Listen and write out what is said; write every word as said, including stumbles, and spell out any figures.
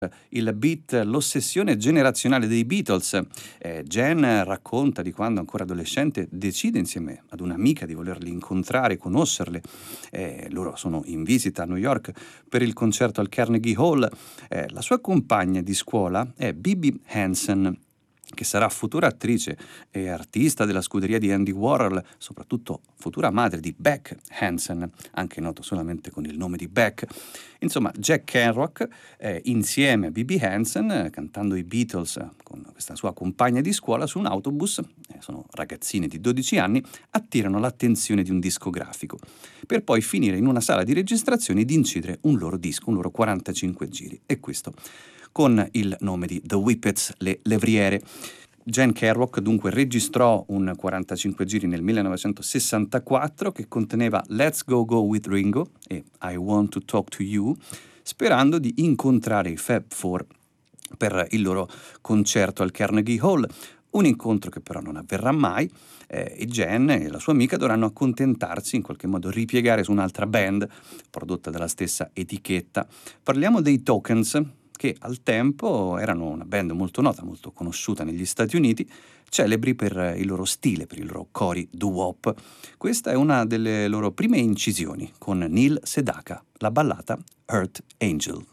Il beat L'ossessione generazionale dei Beatles. Eh, Jen racconta di quando ancora adolescente decide insieme ad un'amica di volerli incontrare, conoscerle. Eh, loro sono in visita a New York per il concerto al Carnegie Hall. Eh, la sua compagna di scuola è Bibi Hansen, che sarà futura attrice e artista della scuderia di Andy Warhol, soprattutto futura madre di Beck Hansen, anche noto solamente con il nome di Beck. Insomma, Jack Kerouac, eh, insieme a Bibi Hansen, eh, cantando i Beatles eh, con questa sua compagna di scuola su un autobus, eh, sono ragazzine di dodici anni, attirano l'attenzione di un discografico, per poi finire in una sala di registrazione ed incidere un loro disco, un loro quarantacinque giri. E questo con il nome di The Whippets, le levriere. Jen Kerouac dunque registrò un quarantacinque giri nel millenovecentosessantaquattro che conteneva Let's Go Go with Ringo e I Want to Talk to You, sperando di incontrare i Fab Four per il loro concerto al Carnegie Hall. Un incontro che però non avverrà mai, eh, e Jen e la sua amica dovranno accontentarsi, in qualche modo ripiegare su un'altra band prodotta dalla stessa etichetta. Parliamo dei Tokens, che al tempo erano una band molto nota, molto conosciuta negli Stati Uniti, celebri per il loro stile, per il loro cori doo-wop. Questa è una delle loro prime incisioni con Neil Sedaka, la ballata Earth Angel.